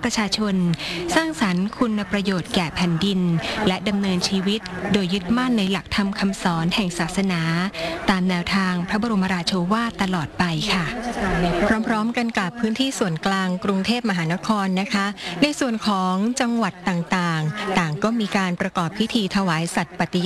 ประชาชนสร้างสรรค์คุณประโยชน์แก่แผ่นดินและดำเนินชีวิตโดยยึดมั่นในหลักธรรมคำสอนแห่งศาสนาตามแนวทางพระบรมราโชวาทตลอดไปค่ะพร้อมๆกันกับพื้นที่ส่วนกลางกรุงเทพมหานครนะคะในส่วนของจังหวัดต่างๆก็มีการประกอบพิธีถวายสัตย์ปฏิ